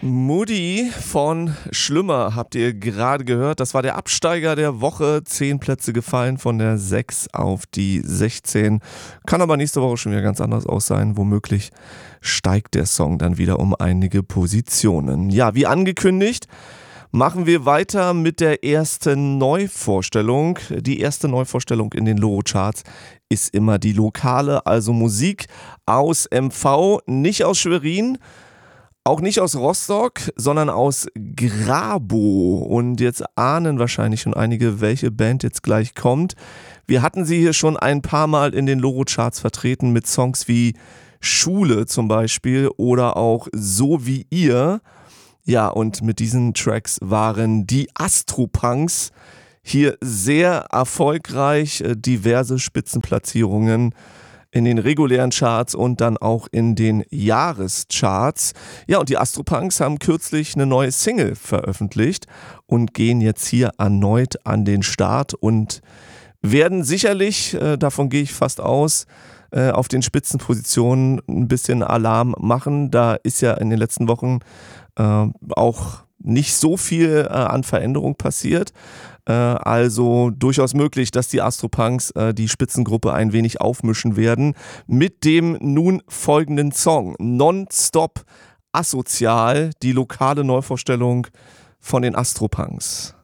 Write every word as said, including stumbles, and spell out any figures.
Moody von Schlimmer habt ihr gerade gehört. Das war der Absteiger der Woche. Zehn Plätze gefallen von der sechs auf die sechzehn. Kann aber nächste Woche schon wieder ganz anders aus sein. Womöglich steigt der Song dann wieder um einige Positionen. Ja, wie angekündigt, machen wir weiter mit der ersten Neuvorstellung. Die erste Neuvorstellung in den Loro-Charts ist immer die lokale, also Musik aus M V, nicht aus Schwerin. Auch nicht aus Rostock, sondern aus Grabow. Und jetzt ahnen wahrscheinlich schon einige, welche Band jetzt gleich kommt. Wir hatten sie hier schon ein paar Mal in den Loro-Charts vertreten mit Songs wie Schule zum Beispiel oder auch So wie ihr. Ja, und mit diesen Tracks waren die Astropunks hier sehr erfolgreich. Diverse Spitzenplatzierungen in den regulären Charts und dann auch in den Jahrescharts. Ja, und die Astropunks haben kürzlich eine neue Single veröffentlicht und gehen jetzt hier erneut an den Start und werden sicherlich, äh, davon gehe ich fast aus, äh, auf den Spitzenpositionen ein bisschen Alarm machen. Da ist ja in den letzten Wochen äh, auch nicht so viel äh, an Veränderung passiert. Äh, also durchaus möglich, dass die Astropunks äh, die Spitzengruppe ein wenig aufmischen werden mit dem nun folgenden Song. Nonstop asozial, die lokale Neuvorstellung von den Astropunks.